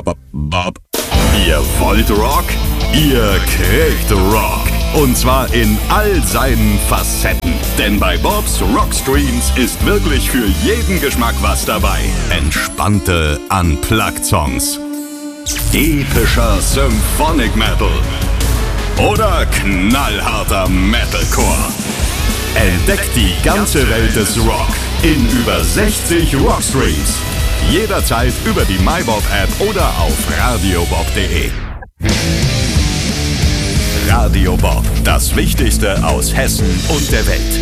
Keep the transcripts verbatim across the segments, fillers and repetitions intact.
Bob, Bob. Ihr wollt Rock? Ihr kriegt Rock. Und zwar in all seinen Facetten. Denn bei Bobs Rockstreams ist wirklich für jeden Geschmack was dabei. Entspannte Unplugged-Songs, epischer Symphonic Metal oder knallharter Metalcore. Entdeckt die ganze Welt des Rock in über sechzig Rockstreams. Jederzeit über die MyBob-App oder auf radiobob punkt de. Radio Bob, das Wichtigste aus Hessen und der Welt.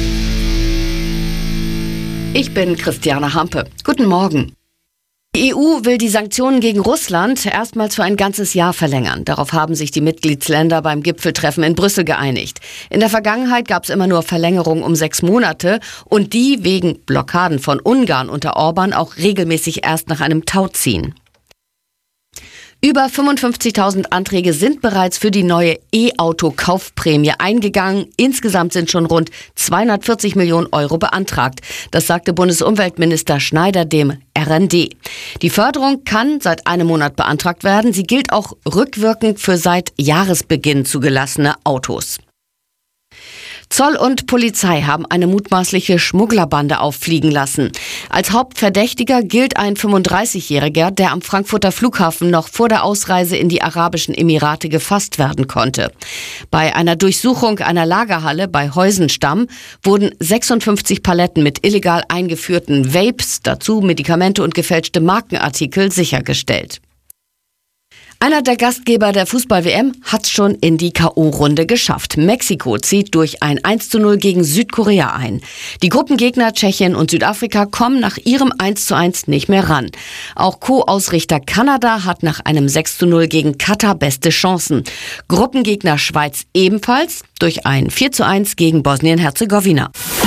Ich bin Christiane Hampe. Guten Morgen. Die E U will die Sanktionen gegen Russland erstmals für ein ganzes Jahr verlängern. Darauf haben sich die Mitgliedsländer beim Gipfeltreffen in Brüssel geeinigt. In der Vergangenheit gab es immer nur Verlängerungen um sechs Monate und die wegen Blockaden von Ungarn unter Orban auch regelmäßig erst nach einem Tauziehen. Über fünfundfünfzigtausend Anträge sind bereits für die neue E-Auto-Kaufprämie eingegangen. Insgesamt sind schon rund zweihundertvierzig Millionen Euro beantragt. Das sagte Bundesumweltminister Schneider dem R N D. Die Förderung kann seit einem Monat beantragt werden. Sie gilt auch rückwirkend für seit Jahresbeginn zugelassene Autos. Zoll und Polizei haben eine mutmaßliche Schmugglerbande auffliegen lassen. Als Hauptverdächtiger gilt ein fünfunddreißigjähriger, der am Frankfurter Flughafen noch vor der Ausreise in die Arabischen Emirate gefasst werden konnte. Bei einer Durchsuchung einer Lagerhalle bei Heusenstamm wurden sechsundfünfzig Paletten mit illegal eingeführten Vapes, dazu Medikamente und gefälschte Markenartikel sichergestellt. Einer der Gastgeber der Fußball-W M hat schon in die K O-Runde geschafft. Mexiko zieht durch ein eins zu null gegen Südkorea ein. Die Gruppengegner Tschechien und Südafrika kommen nach ihrem eins zu eins nicht mehr ran. Auch Co-Ausrichter Kanada hat nach einem sechs zu null gegen Katar beste Chancen. Gruppengegner Schweiz ebenfalls durch ein vier zu eins gegen Bosnien-Herzegowina.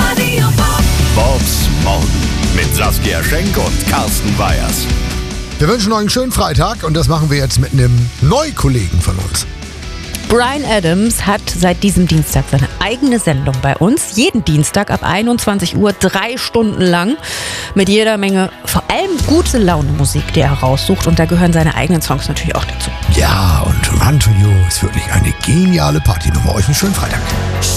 Bobs Morgen mit Saskia Schenk und Carsten Weyers. Wir wünschen euch einen schönen Freitag und das machen wir jetzt mit einem Neukollegen von uns. Bryan Adams hat seit diesem Dienstag seine eigene Sendung bei uns. Jeden Dienstag ab einundzwanzig Uhr, drei Stunden lang. Mit jeder Menge, vor allem gute Laune-Musik, die er raussucht. Und da gehören seine eigenen Songs natürlich auch dazu. Ja, und Run to You ist wirklich eine geniale Partynummer. Euch einen schönen Freitag.